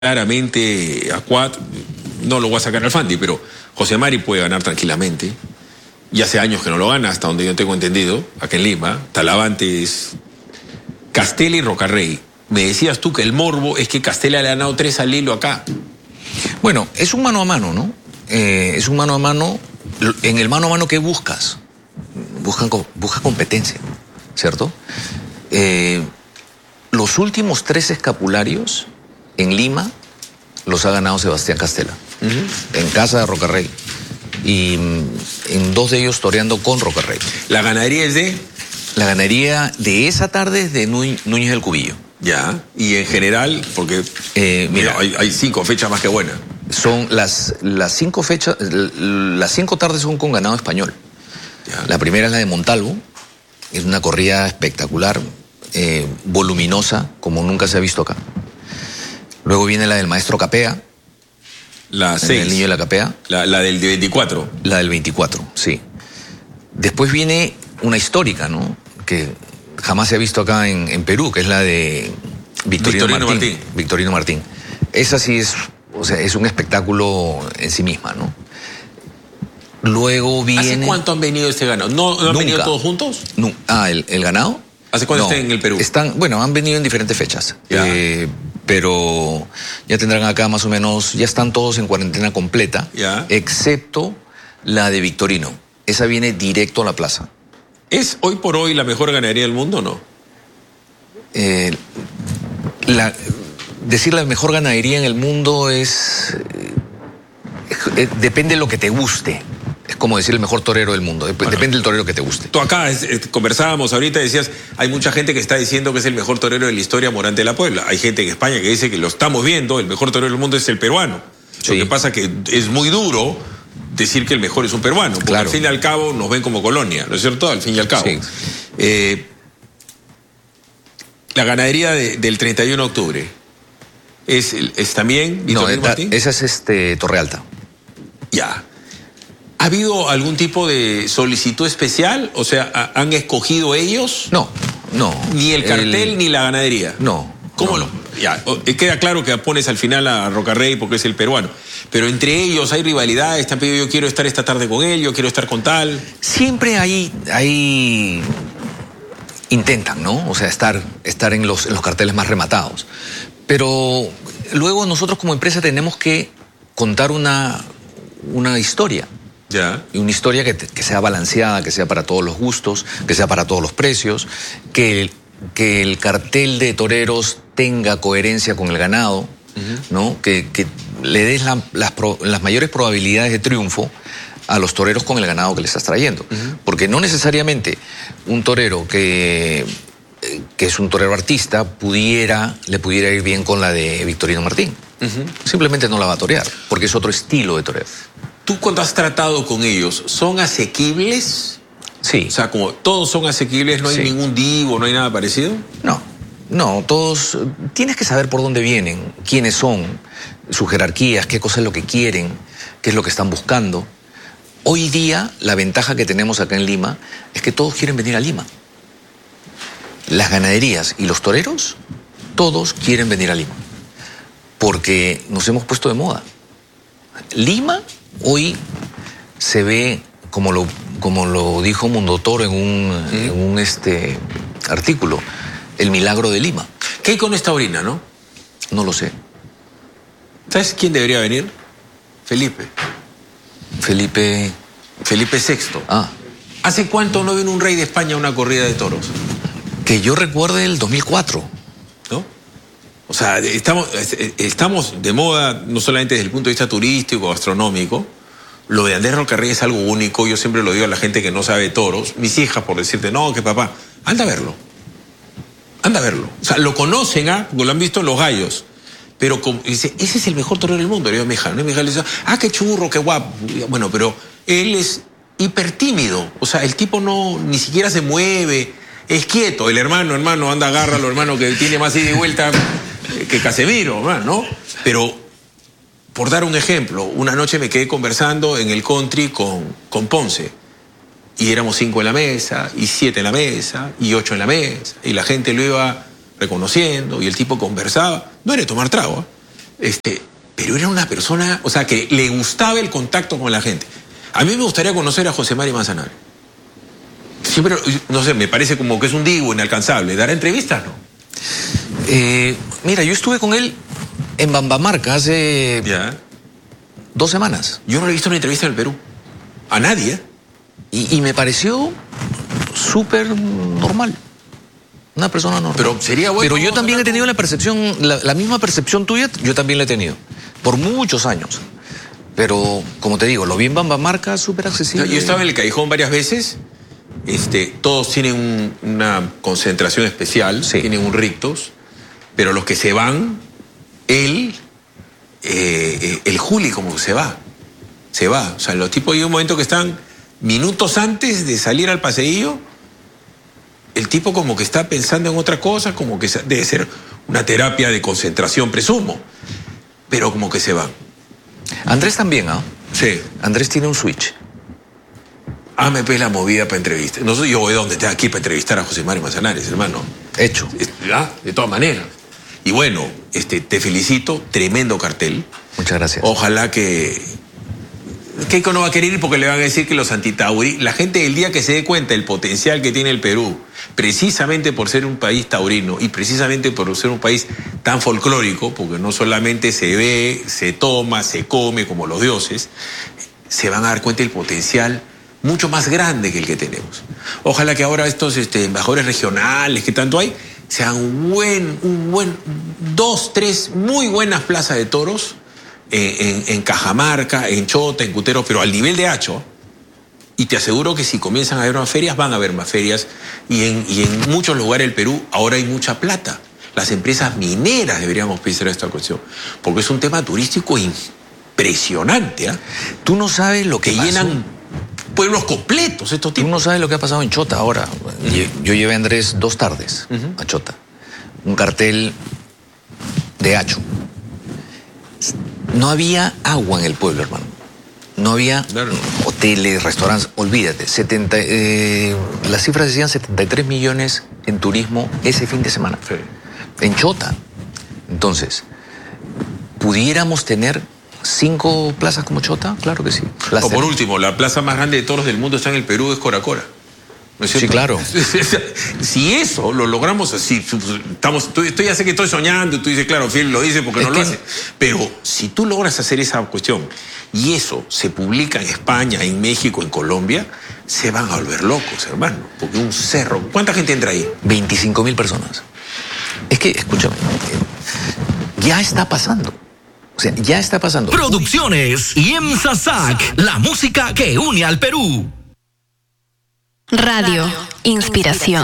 claramente a Cuat, no lo voy a sacar al Fandi, pero José Mari puede ganar tranquilamente. Y hace años que no lo gana, hasta donde yo tengo entendido, acá en Lima. Talavante es Castella y Rocarrey. Me decías tú que el morbo es que Castella le ha ganado 3 al hilo acá. Bueno, es un mano a mano, ¿no? Es un mano a mano. En el mano a mano, ¿qué buscas? Busca competencia, ¿cierto? Los últimos 3 escapularios en Lima los ha ganado Sebastián Castella, en casa de Rocarrey. Y en 2 de ellos toreando con Rocarrey. ¿La ganadería es de? La ganadería de esa tarde es de Núñez del Cubillo. Ya, y en general, porque mira, hay 5 fechas más que buenas. Son las 5 fechas, las 5 tardes son con ganado español. Ya. La primera es la de Montalvo, es una corrida espectacular, voluminosa, como nunca se ha visto acá. Luego viene la del maestro Capea. La 6. El niño de la Capea. La del 24. La del 24, sí. Después viene una histórica, ¿no? Que jamás se ha visto acá en Perú, que es la de Victorino Martín. Victorino Martín. Esa sí es, o sea, es un espectáculo en sí misma, ¿no? Luego viene... ¿Hace cuánto han venido este ganado? ¿No han venido todos juntos? No. ¿El ganado? ¿Hace cuánto están en el Perú? Bueno, han venido en diferentes fechas. Pero ya tendrán acá más o menos, ya están todos en cuarentena completa, excepto la de Victorino. Esa viene directo a la plaza. ¿Es hoy por hoy la mejor ganadería del mundo o no? Decir la mejor ganadería en el mundo depende de lo que te guste. Es como decir el mejor torero del mundo. Depende del torero que te guste. Tú acá conversábamos ahorita, decías, hay mucha gente que está diciendo que es el mejor torero de la historia, Morante de la Puebla. Hay gente en España que dice que lo estamos viendo, el mejor torero del mundo es el peruano. Sí. Lo que pasa que es muy duro decir que el mejor es un peruano, porque al fin y al cabo nos ven como colonia, ¿no es cierto? Al fin y al cabo. Sí. La ganadería del 31 de octubre, ¿es también Victorino Martín? Esa es Torrealta. Ya. ¿Ha habido algún tipo de solicitud especial? O sea, ¿han escogido ellos? No. ¿Ni el cartel ni la ganadería? No. ¿Cómo no? Ya, queda claro que pones al final a Rocarrey porque es el peruano. Pero entre ellos hay rivalidades, te han pedido, yo quiero estar esta tarde con él, yo quiero estar con tal. Siempre hay intentan, ¿no? O sea, estar en los carteles más rematados. Pero luego nosotros como empresa tenemos que contar una historia. Ya. Y una historia que sea balanceada, que sea para todos los gustos, que sea para todos los precios, que el cartel de toreros tenga coherencia con el ganado, ¿no? Que le des las mayores probabilidades de triunfo a los toreros con el ganado que le estás trayendo. Porque no necesariamente un torero que es un torero artista le pudiera ir bien con la de Victorino Martín. Simplemente no la va a torear, porque es otro estilo de torero. ¿Tú cuando has tratado con ellos, son asequibles? Sí. O sea, como todos son asequibles, no hay ningún divo, no hay nada parecido. No, todos... Tienes que saber por dónde vienen, quiénes son, sus jerarquías, qué cosa es lo que quieren, qué es lo que están buscando. Hoy día, la ventaja que tenemos acá en Lima es que todos quieren venir a Lima. Las ganaderías y los toreros, todos quieren venir a Lima. Porque nos hemos puesto de moda. Lima hoy se ve, como lo dijo Mundo Toro en un artículo, el milagro de Lima. ¿Qué hay con esta orina, no? No lo sé. ¿Sabes quién debería venir? Felipe VI. ¿Hace cuánto no vino un rey de España a una corrida de toros? Que yo recuerde el 2004. ¿No? O sea, estamos de moda, no solamente desde el punto de vista turístico, gastronómico. Lo de Andrés Rocarrey es algo único. Yo siempre lo digo a la gente que no sabe de toros. Mis hijas, por decirte, no, que papá, anda a verlo. Anda a verlo. O sea, lo conocen, porque lo han visto en Los Gallos. Pero dice, ese es el mejor torero del mundo. Le digo a mi hija, ¿no? Mi hija le dice, qué churro, qué guapo. Bueno, pero él es hiper tímido. O sea, el tipo ni siquiera se mueve. Es quieto. El hermano, anda, agárralo, hermano, que tiene más ida y vuelta que Casemiro, ¿no? Pero, por dar un ejemplo, una noche me quedé conversando en el country con Ponce. Y éramos 5 en la mesa, y 7 en la mesa, y 8 en la mesa. Y la gente lo iba reconociendo, y el tipo conversaba. No era de tomar trago, Pero era una persona, o sea, que le gustaba el contacto con la gente. A mí me gustaría conocer a José Mari Manzanares. Siempre, no sé, me parece como que es un divo inalcanzable. ¿Dará entrevistas, no? Mira, yo estuve con él en Bambamarca hace 2 semanas. Yo no le he visto una entrevista en el Perú. A nadie, ¿eh? Y me pareció súper normal. Una persona normal. Pero sería bueno. Pero yo también he tenido la percepción, la misma percepción tuya, yo también la he tenido. Por muchos años. Pero, como te digo, lo vi en Bambamarca, súper accesible. Yo estaba en el Callejón varias veces. Todos tienen una concentración especial, sí. Tienen un rictus. Pero los que se van, el Juli como que se va. Se va. O sea, los tipos hay un momento que están minutos antes de salir al paseillo. El tipo como que está pensando en otra cosa, como que debe ser una terapia de concentración, presumo. Pero como que se van. Andrés también, ¿ah? Sí. Andrés tiene un switch. AMP la movida para entrevistar. No soy yo voy donde esté aquí para entrevistar a José Mari Manzanares, hermano. Hecho. De todas maneras. Y bueno, te felicito, tremendo cartel. Muchas gracias. Ojalá que Keiko no va a querer ir porque le van a decir que los antitauri... La gente el día que se dé cuenta del potencial que tiene el Perú, precisamente por ser un país taurino y precisamente por ser un país tan folclórico, porque no solamente se ve, se toma, se come como los dioses, se van a dar cuenta del potencial mucho más grande que el que tenemos. Ojalá que ahora estos embajadores regionales que tanto hay, sean un buen 2, 3 muy buenas plazas de toros en Cajamarca, en Chota, en Cutero, pero al nivel de Hacho. Y te aseguro que si comienzan a haber más ferias, van a haber más ferias. Y en muchos lugares del Perú ahora hay mucha plata. Las empresas mineras deberíamos pensar esta cuestión, porque es un tema turístico impresionante. ¿Eh? Tú no sabes lo que llenan pueblos completos estos tipos. Tú no sabes lo que ha pasado en Chota ahora. Yo llevé a Andrés 2 tardes a Chota. Un cartel de Hacho. No había agua en el pueblo, hermano. No había hoteles, restaurantes, olvídate. Las cifras decían 73 millones en turismo ese fin de semana. Sí. En Chota. Entonces, ¿pudiéramos tener 5 plazas como Chota? Claro que sí. O por último, la plaza más grande de toros del mundo está en el Perú, es Cora Cora. ¿No es cierto? Sí, claro. Si eso lo logramos así, ya sé que estoy soñando, y tú dices, claro, Fiel lo dice porque no lo hace. Pero si tú logras hacer esa cuestión y eso se publica en España, en México, en Colombia, se van a volver locos, hermano. Porque un cerro, ¿cuánta gente entra ahí? 25.000 personas. Es que, escúchame, ya está pasando. O sea, ya está pasando. Producciones IEMSA SAC, la música que une al Perú. Radio Inspiración.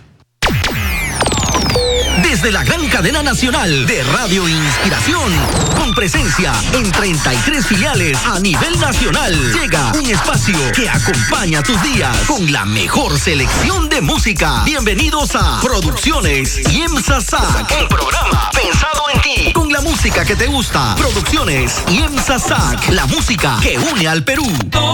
Desde la gran cadena nacional de Radio Inspiración, con presencia en 33 filiales a nivel nacional, llega un espacio que acompaña tus días con la mejor selección de música. Bienvenidos a Producciones IEMSA SAC, un programa pensado en ti, con la música que te gusta. Producciones IEMSA SAC, la música que une al Perú.